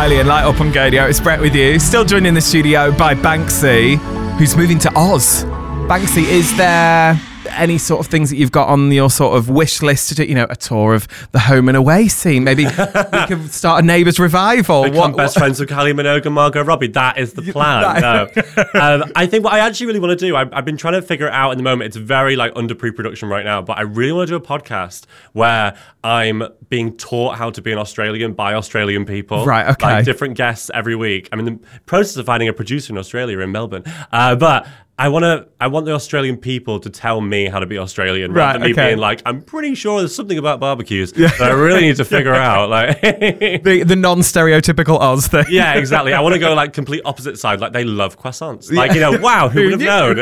Riley and Light Up on Gadio. It's Brett with you. Still joined in the studio by Banksy, who's moving to Oz. Banksy, is there any sort of things that you've got on your sort of wish list to do? You know, a tour of the home and away scene. Maybe we could start a Neighbours revival. Become best friends with Kylie Minogue and Margot Robbie. That is the plan. No. I think what I actually really want to do, I've been trying to figure it out in the moment. It's very under pre-production right now, but I really want to do a podcast where I'm being taught how to be an Australian by Australian people. Right, okay. Like different guests every week. I'm in the process of finding a producer in Australia, in Melbourne. But I want the Australian people to tell me how to be Australian, rather than me being like, I'm pretty sure there's something about barbecues that I really need to figure out. Like the non-stereotypical Oz thing. Yeah, exactly. I want to go complete opposite side. Like, they love croissants. Like, wow, who would have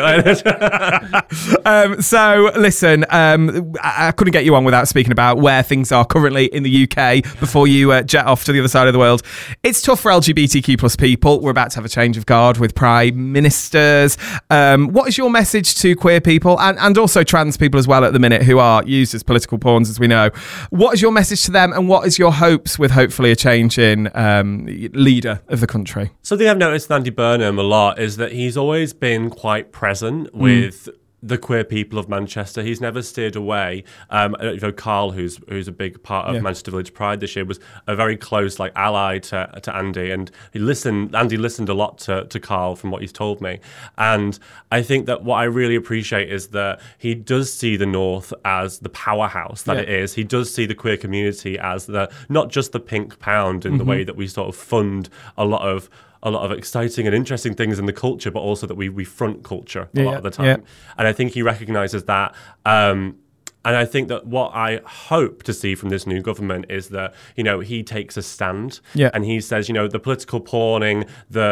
known? So listen, I couldn't get you on without speaking about where things are currently in the UK before you jet off to the other side of the world. It's tough for LGBTQ plus people. We're about to have a change of guard with prime ministers. What is your message to queer people and also trans people as well at the minute, who are used as political pawns, as we know? What is your message to them, and what is your hopes with hopefully a change in leader of the country? Something I've noticed with Andy Burnham a lot is that he's always been quite present with the queer people of Manchester. He's never steered away. Carl, who's a big part of Manchester Village Pride this year, was a very close ally to Andy, and Andy listened a lot to Carl from what he's told me. And I think that what I really appreciate is that he does see the North as the powerhouse that it is. He does see the queer community as not just the pink pound in the way that we sort of fund a lot of exciting and interesting things in the culture, but also that we front culture a lot of the time. Yeah. And I think he recognises that. And I think that what I hope to see from this new government is that, he takes a stand and he says, the political pawning,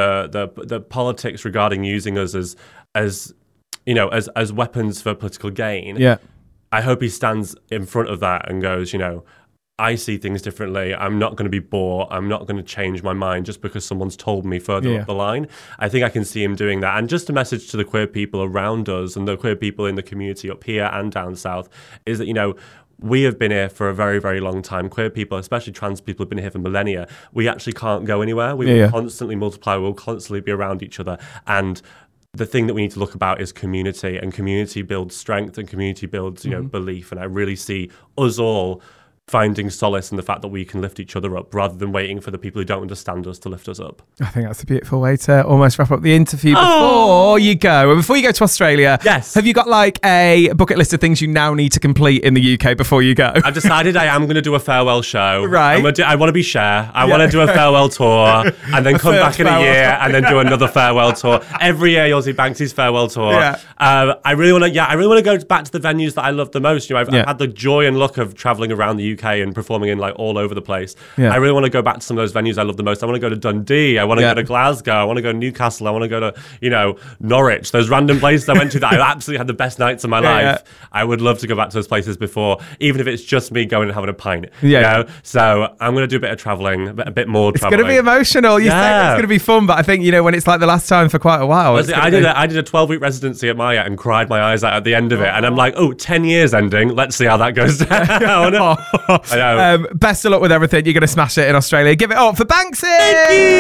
the politics regarding using us as weapons for political gain. Yeah. I hope he stands in front of that and goes, I see things differently. I'm not going to be bought. I'm not going to change my mind just because someone's told me further up the line. I think I can see him doing that. And just a message to the queer people around us and the queer people in the community up here and down south is that, we have been here for a very, very long time. Queer people, especially trans people, have been here for millennia. We actually can't go anywhere. We will constantly multiply. We'll constantly be around each other. And the thing that we need to look about is community. And community builds strength and community builds, belief. And I really see us all finding solace in the fact that we can lift each other up rather than waiting for the people who don't understand us to lift us up. I think that's a beautiful way to almost wrap up the interview. Before you go to Australia, have you got a bucket list of things you now need to complete in the UK before you go? I've decided I am going to do a farewell show. Right. I want to be Cher. I want to do a farewell tour and then come back in a year and then do another farewell tour. Every year you'll see Banksy's farewell tour. Yeah. I really want to go back to the venues that I love the most. I've had the joy and luck of traveling around the UK and performing in all over the place. I really want to go back to some of those venues I love the most. I want to go to Dundee. I want to go to Glasgow. I want to go to Newcastle. I want to go to Norwich. Those random places I went to that I absolutely had the best nights of my life. I would love to go back to those places before, even if it's just me going and having a pint. So I'm going to do a bit of traveling, a bit more traveling. It's going to be emotional. You think it's going to be fun, but I think when it's the last time for quite a while. I did a 12-week residency at Marriott and cried my eyes out at the end of it, and I'm like, 10 years ending. Let's see how that goes down. I know. Best of luck with everything. You're going to smash it in Australia. Give it up for Banksy! Thank you!